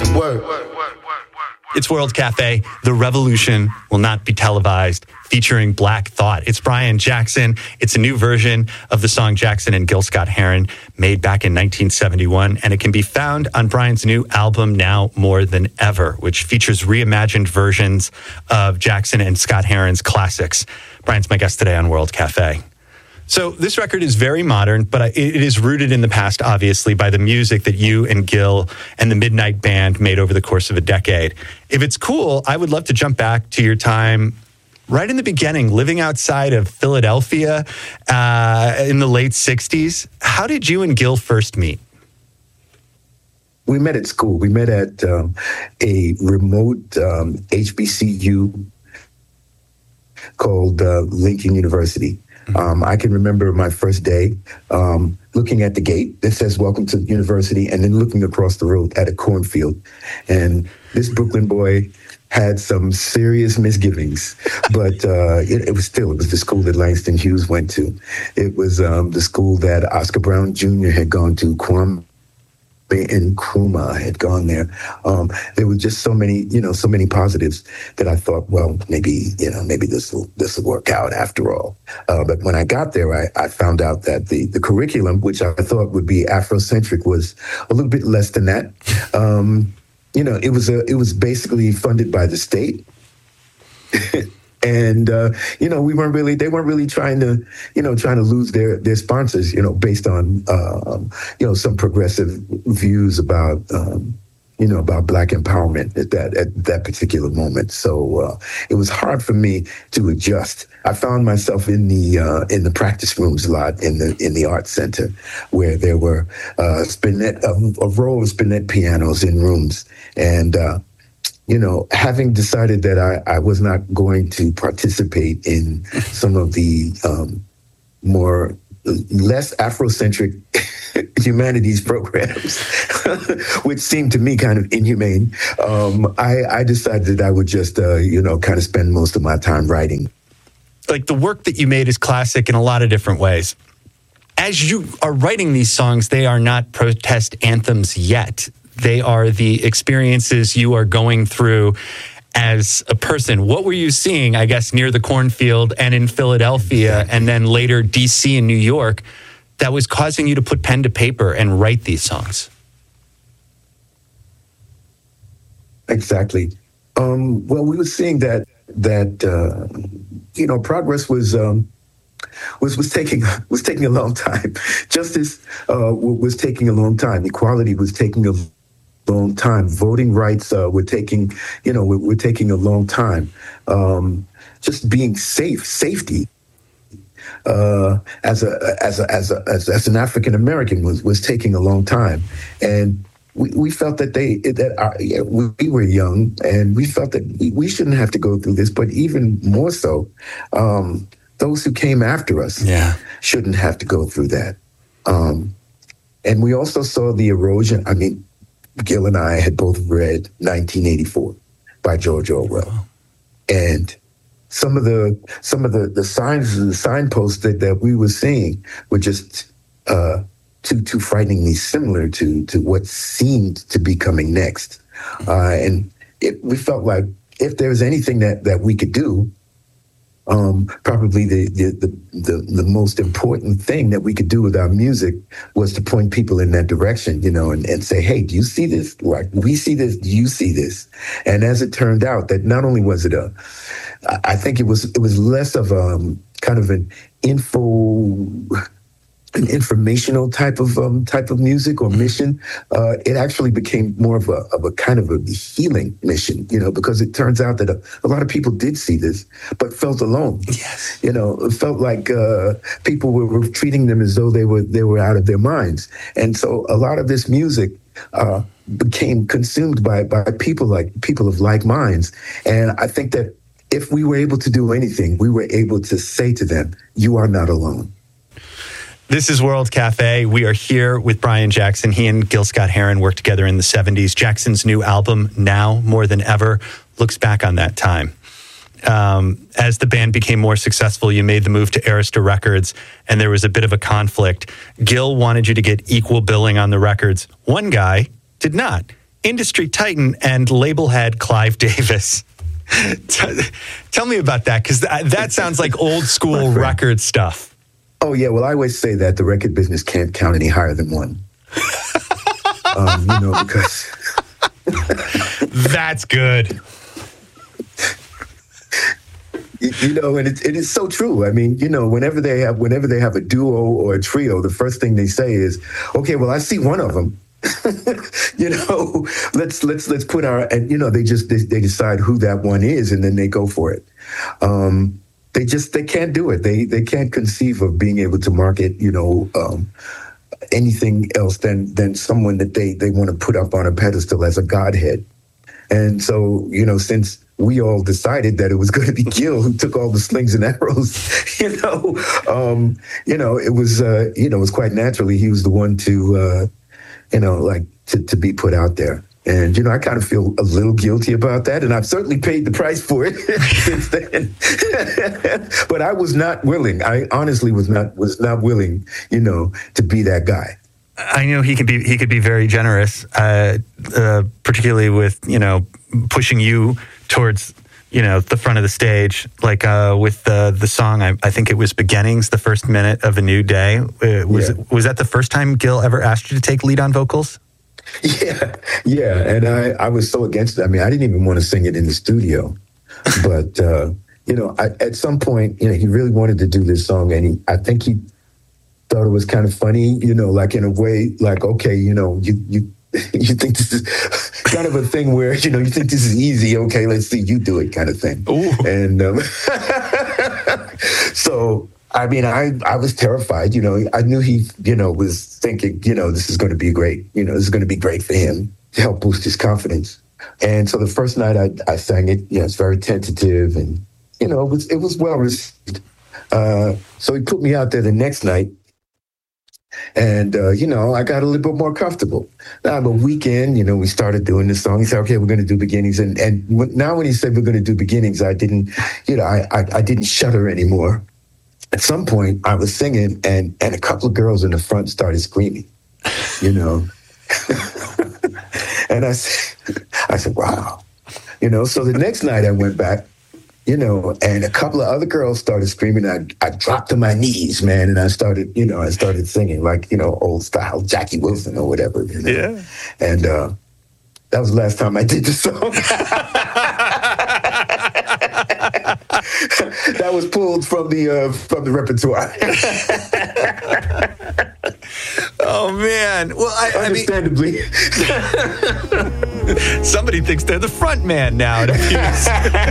Jackson. Word. It's World Cafe. The revolution will not be televised, featuring Black Thought. It's Brian Jackson. It's a new version of the song Jackson and Gil Scott-Heron made back in 1971, and it can be found on Brian's new album, Now More Than Ever, which features reimagined versions of Jackson and Scott-Heron's classics. Brian's my guest today on World Cafe. So this record is very modern, but it is rooted in the past, obviously, by the music that you and Gil and the Midnight Band made over the course of a decade. If it's cool, I would love to jump back to your time right in the beginning, living outside of Philadelphia in the late 60s. How did you and Gil first meet? We met at school. We met at a remote HBCU called Lincoln University. I can remember my first day looking at the gate that says "Welcome to the University," and then looking across the road at a cornfield. And this Brooklyn boy had some serious misgivings, but it was the school that Langston Hughes went to. It was the school that Oscar Brown Jr. had gone to. Kwame Nkrumah had gone there. There were just so many positives that I thought, well, maybe this will work out after all. But when I got there, I found out that the curriculum, which I thought would be Afrocentric, was a little bit less than that. It was basically funded by the state. And they weren't really trying to lose their sponsors, based on some progressive views about Black empowerment at that particular moment. So it was hard for me to adjust. I found myself in the practice rooms a lot in the art center, where there were a row of spinet pianos in rooms, and having decided that I was not going to participate in some of the less Afrocentric humanities programs, which seemed to me kind of inhumane, I decided that I would just, kind of spend most of my time writing. Like, the work that you made is classic in a lot of different ways. As you are writing these songs, they are not protest anthems yet. They are the experiences you are going through as a person. What were you seeing, I guess, near the cornfield and in Philadelphia, and then later DC and New York, that was causing you to put pen to paper and write these songs? Exactly. Well, we were seeing that progress was taking a long time. Justice was taking a long time. Equality was taking a long time. Voting rights were taking a long time. Just being safety as an African American was taking a long time, and we felt that we were young, and we felt that we shouldn't have to go through this. But even more so, those who came after us shouldn't have to go through that. And we also saw the erosion. I mean, Gil and I had both read 1984 by George Orwell, and some of the signs, the signposts that we were seeing were just too frighteningly similar to what seemed to be coming next. And we felt like if there was anything that we could do, probably the most important thing that we could do with our music was to point people in that direction, and say, hey, do you see this? Like, we see this, do you see this? And as it turned out, that not only was it I think it was less of kind of an informational type of music or mission. It actually became more of a kind of a healing mission, because it turns out that a lot of people did see this, but felt alone. Yes. It felt like people were treating them as though they were out of their minds. And so a lot of this music became consumed by people of like minds. And I think that if we were able to do anything, we were able to say to them, you are not alone. This is World Cafe. We are here with Brian Jackson. He and Gil Scott-Heron worked together in the 70s. Jackson's new album, Now More Than Ever, looks back on that time. As the band became more successful, you made the move to Arista Records, and there was a bit of a conflict. Gil wanted you to get equal billing on the records. One guy did not. industry titan and label head Clive Davis. Tell me about that, because that sounds like old school record stuff. Oh, yeah. Well, I always say that the record business can't count any higher than one. Because... That's good. And it is so true. I mean, whenever they have a duo or a trio, the first thing they say is, "Okay, well, I see one of them. Let's put our," and they decide who that one is, and then they go for it. They can't do it. They can't conceive of being able to market, anything else than someone that they want to put up on a pedestal as a godhead. And so, since we all decided that it was going to be Gil who took all the slings and arrows, it was quite naturally he was the one to be put out there. And, I kind of feel a little guilty about that. And I've certainly paid the price for it since then. But I was not willing. I honestly was not willing, to be that guy. I know he could be very generous, particularly with, pushing you towards, the front of the stage, like with the song, I think it was Beginnings, the first minute of A New Day. Was that the first time Gil ever asked you to take lead on vocals? Yeah. And I was so against it. I mean, I didn't even want to sing it in the studio. But, at some point, he really wanted to do this song. And I think he thought it was kind of funny, like in a way, like, okay, you think this is kind of a thing where, you think this is easy. Okay, let's see you do it kind of thing. Ooh. And so... I mean, I was terrified, I knew he, was thinking, this is going to be great. This is going to be great for him to help boost his confidence. And so the first night I sang it, it's very tentative and, it was well received. So he put me out there the next night and, I got a little bit more comfortable. Now, a week in, we started doing this song. He said, okay, we're going to do Beginnings. And now when he said we're going to do Beginnings, I didn't, I didn't shudder anymore. At some point, I was singing, and a couple of girls in the front started screaming, And I said, wow. So the next night I went back, and a couple of other girls started screaming. I dropped to my knees, man, and I started singing like, old style Jackie Wilson or whatever. Yeah. And that was the last time I did the song. That was pulled from the repertoire. Oh man! Well, understandably, somebody thinks they're the front man now.